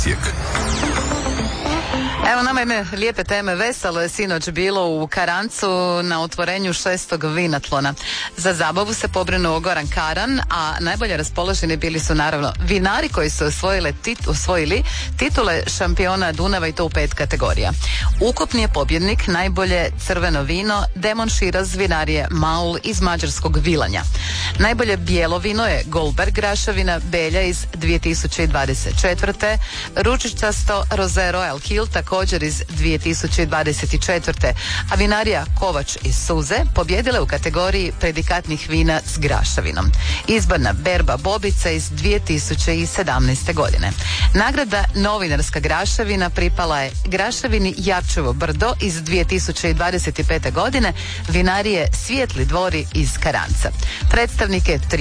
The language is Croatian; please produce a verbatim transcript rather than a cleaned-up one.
Evo nama jedne lijepe teme. Veselo je sinoć bilo u Karancu na otvorenju šestog vinatlona. Za zabavu se pobrinuo Goran Karan, a najbolje raspoloženi bili su naravno vinari koji su osvojili, tit, osvojili titule šampiona Dunava i to u pet kategorija. Ukupni je pobjednik najbolje crveno vino Demon Širaz vinarije Maul iz mađarskog Vilanja. Najbolje bijelo vino je Goldberg graševina Belja iz dvije tisuće dvadeset četvrte. Ručičasto Rosé Royal Kill također iz dvije tisuće dvadeset četvrte. A vinarija Kovač iz Suze pobjedila u kategoriji predikatnih vina s graševinom. Izborna berba Bobica iz dvije tisuće sedamnaeste. godine. Nagrada novinarska graševina pripala je graševini Jarčevo brdo iz dvije tisuće dvadeset pete. godine vinarije Svijetli dvori iz Karanca. Predstavnike tri